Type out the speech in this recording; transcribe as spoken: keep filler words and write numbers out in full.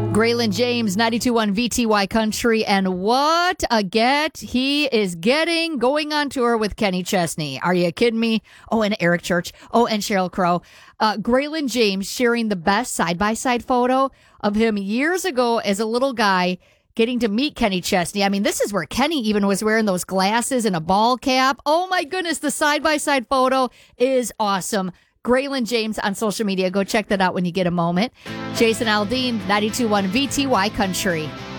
Graylin James, ninety-two point one V T Y Country, and what a get he is getting going on tour with Kenny Chesney. Are you kidding me? Oh, and Eric Church. Oh, and Sheryl Crow. Uh, Graylin James sharing the best side-by-side photo of him years ago as a little guy getting to meet Kenny Chesney. I mean, this is where Kenny even was wearing those glasses and a ball cap. Oh, my goodness, the side-by-side photo is awesome. Graylin James on social media. Go check that out when you get a moment. Jason Aldean, ninety-two point one V T Y Country.